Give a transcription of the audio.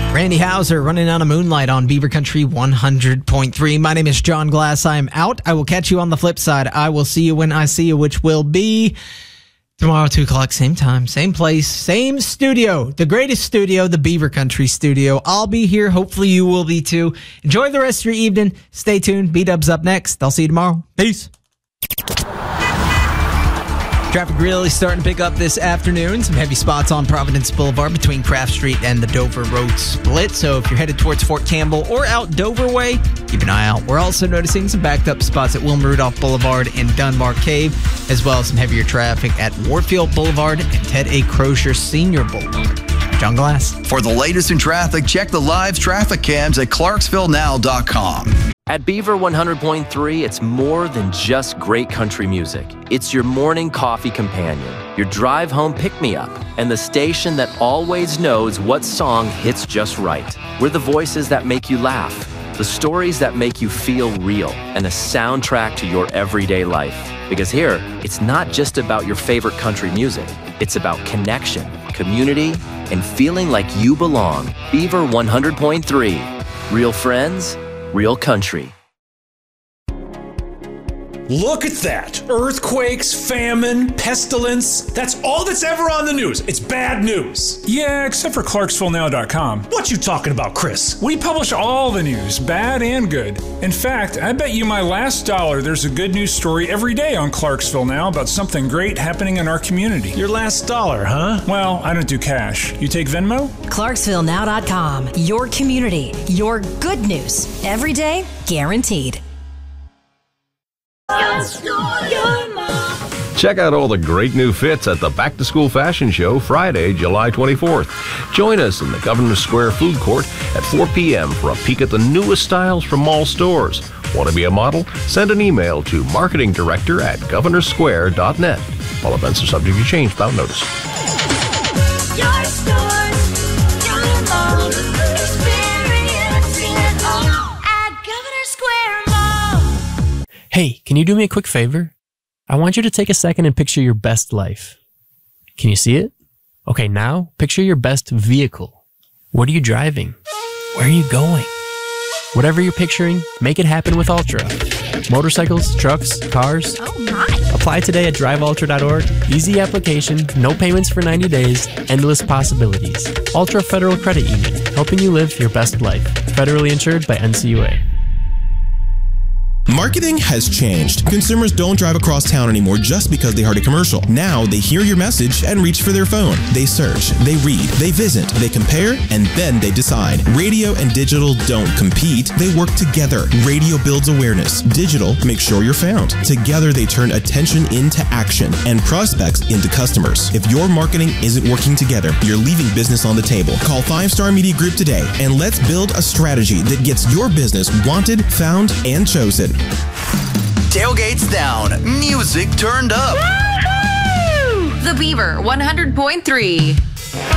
Randy Houser running out of Moonlight on Beaver Country 100.3. My name is John Glass. I am out. I will catch you on the flip side. I will see you when I see you, which will be tomorrow, 2 o'clock, same time, same place, same studio. The greatest studio, the Beaver Country studio. I'll be here. Hopefully you will be too. Enjoy the rest of your evening. Stay tuned. B-Dub's up next. I'll see you tomorrow. Peace. Traffic really starting to pick up this afternoon. Some heavy spots on Providence Boulevard between Craft Street and the Dover Road split. So if you're headed towards Fort Campbell or out Dover way, keep an eye out. We're also noticing some backed up spots at Wilma Rudolph Boulevard and Dunbar Cave, as well as some heavier traffic at Warfield Boulevard and Ted A. Crozier Senior Boulevard. John Glass. For the latest in traffic, check the live traffic cams at ClarksvilleNow.com. At Beaver 100.3, it's more than just great country music. It's your morning coffee companion, your drive home pick-me-up, and the station that always knows what song hits just right. We're the voices that make you laugh, the stories that make you feel real, and a soundtrack to your everyday life. Because here, it's not just about your favorite country music. It's about connection, community, and feeling like you belong. Beaver 100.3. Real friends, real country. Look at that. Earthquakes, famine, pestilence. That's all that's ever on the news. It's bad news. Yeah, except for ClarksvilleNow.com. What you talking about, Chris? We publish all the news, bad and good. In fact, I bet you my last dollar there's a good news story every day on Clarksville Now about something great happening in our community. Your last dollar, huh? Well, I don't do cash. You take Venmo? ClarksvilleNow.com. Your community. Your good news. Every day, guaranteed. Check out all the great new fits at the Back to School Fashion Show Friday, July 24th. Join us in the Governor Square Food Court at 4 p.m. for a peek at the newest styles from mall stores. Want to be a model? Send an email to marketingdirector@governorsquare.net. All events are subject to change without notice. Your stores, your mall, experiencing it all at Governor Square Mall. Hey, can you do me a quick favor? I want you to take a second and picture your best life. Can you see it? Okay, now picture your best vehicle. What are you driving? Where are you going? Whatever you're picturing, make it happen with Ultra. Motorcycles, trucks, cars. Oh my! Apply today at driveultra.org. Easy application, no payments for 90 days, endless possibilities. Ultra Federal Credit Union, helping you live your best life. Federally insured by NCUA. Marketing has changed. Consumers don't drive across town anymore just because they heard a commercial. Now they hear your message and reach for their phone. They search, they read, they visit, they compare, and then they decide. Radio and digital don't compete, they work together. Radio builds awareness. Digital makes sure you're found. Together they turn attention into action and prospects into customers. If your marketing isn't working together, you're leaving business on the table. Call 5 Star Media Group today and let's build a strategy that gets your business wanted, found, and chosen. Tailgates down, music turned up. Woo-hoo! The Beaver 100.3.